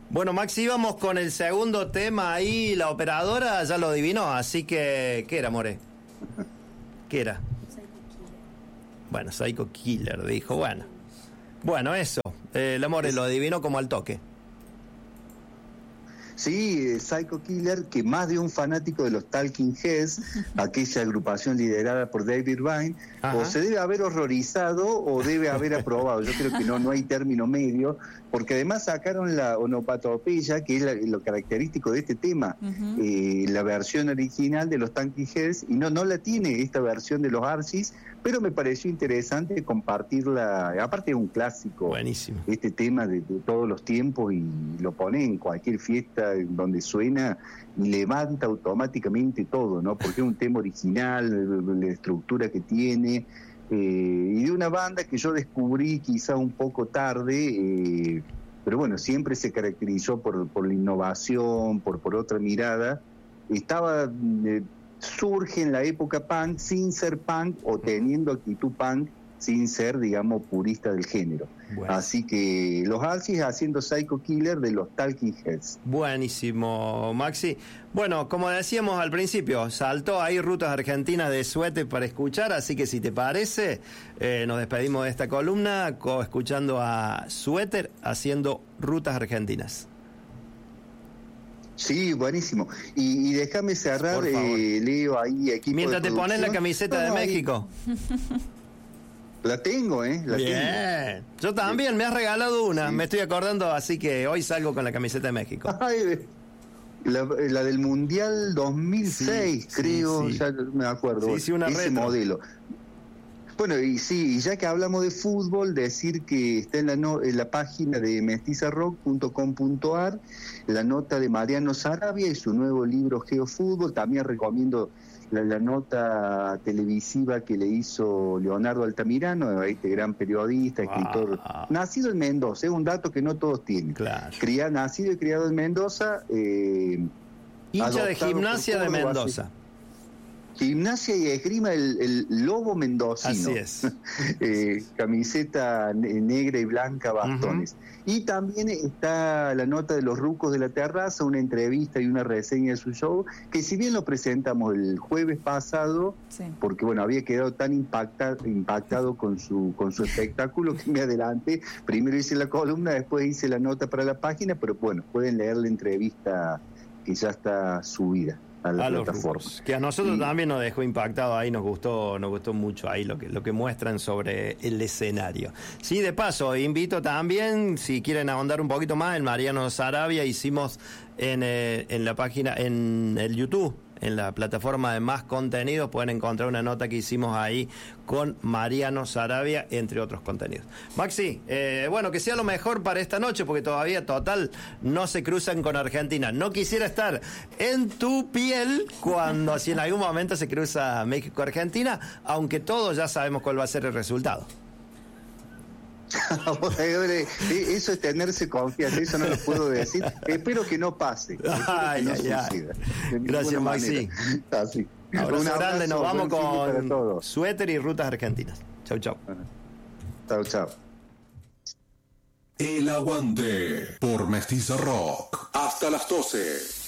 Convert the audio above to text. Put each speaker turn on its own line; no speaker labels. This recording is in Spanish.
Bueno, Maxi, íbamos con el segundo tema ahí, la operadora ya lo adivinó, así que, ¿qué era, More? ¿Qué era? Bueno, Psycho Killer, dijo, bueno, eso, la More lo adivinó como al toque.
Sí, Psycho Killer, que más de un fanático de los Talking Heads, aquella agrupación liderada por David Byrne, o se debe haber horrorizado o debe haber aprobado. Yo creo que no hay término medio, porque además sacaron la onomatopeya, que es lo característico de este tema, la versión original de los Talking Heads, y no la tiene esta versión de los Arsis, pero me pareció interesante compartirla. Aparte es un clásico.
Buenísimo.
Este tema de todos los tiempos, y lo pone en cualquier fiesta donde suena y levanta automáticamente todo, ¿no? Porque es un tema original, la estructura que tiene, y de una banda que yo descubrí quizá un poco tarde, pero bueno, siempre se caracterizó por la innovación, por otra mirada. Surge en la época punk sin ser punk, o teniendo actitud punk sin ser, digamos, purista del género. Bueno. Así que los Arsis haciendo Psycho Killer de los Talking Heads.
Buenísimo, Maxi. Bueno, como decíamos al principio, saltó ahí Rutas Argentinas de Suéter para escuchar, así que si te parece, nos despedimos de esta columna escuchando a Suéter haciendo Rutas Argentinas.
Sí, buenísimo. Y déjame cerrar, Leo, ahí equipo.
Mientras te pones la camiseta de México.
La tengo, la
Bien.
tengo.
Yo también, me has regalado una, me estoy acordando, así que hoy salgo con la camiseta de México.
Ay, la del Mundial 2006, creo, ya me acuerdo.
Sí, una
ese
retro.
Modelo. Bueno, y ya que hablamos de fútbol, decir que está en la página de mestizarrock.com.ar la nota de Mariano Sarabia y su nuevo libro Geofútbol. También recomiendo la nota televisiva que le hizo Leonardo Altamirano, este gran periodista, escritor, nacido en Mendoza, es un dato que no todos tienen.
Claro.
Nacido y criado en Mendoza.
Hincha de Gimnasia de Mendoza.
Gimnasia y Esgrima, el Lobo mendocino.
Así es.
Camiseta negra y blanca, bastones. Y también está la nota de los Rucos de la Terraza, una entrevista y una reseña de su show, que si bien lo presentamos el jueves pasado, porque bueno, había quedado tan impactado con su espectáculo que me adelanté. Primero hice la columna, después hice la nota para la página, pero bueno, pueden leer la entrevista que ya está subida a la plataforma.
Que a nosotros también nos dejó impactado ahí, nos gustó mucho ahí lo que muestran sobre el escenario. Sí, de paso, invito también, si quieren ahondar un poquito más, en Mariano Sarabia hicimos en la página, en el YouTube, en la plataforma de Más Contenidos, pueden encontrar una nota que hicimos ahí con Mariano Sarabia, entre otros contenidos. Maxi, bueno, que sea lo mejor para esta noche, porque todavía, total, no se cruzan con Argentina. No quisiera estar en tu piel cuando, si en algún momento se cruza México-Argentina, aunque todos ya sabemos cuál va a ser el resultado.
Eso es tenerse confianza, eso no lo puedo decir. Espero que no pase.
Gracias, Maxi. Abrazo grande, nos vamos con Suéter y Rutas Argentinas. Chau, chau.
Chau.
El Aguante por Mestiza Rock. Hasta las 12.